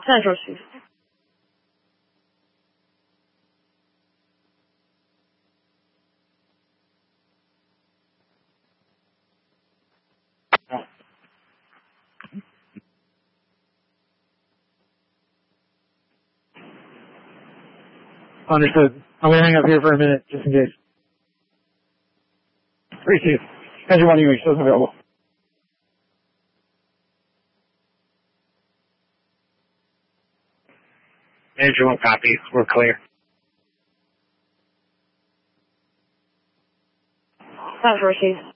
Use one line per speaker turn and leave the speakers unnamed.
Central Chief.
Understood. I'm going to hang up here for a minute, just in case. 3 Chief. Engine 1 UH, doesn't available.
Engine 1 copy. We're clear.
Central Chief.